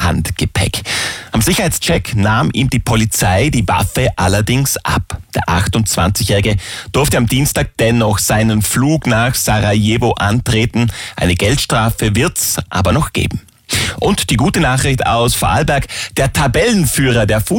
Handgepäck. Am Sicherheitscheck nahm ihm die Polizei die Waffe allerdings ab. Der 28-Jährige durfte am Dienstag dennoch seinen Flug nach Sarajevo antreten. Eine Geldstrafe wird's aber noch geben. Und die gute Nachricht aus Vorarlberg: Der Tabellenführer der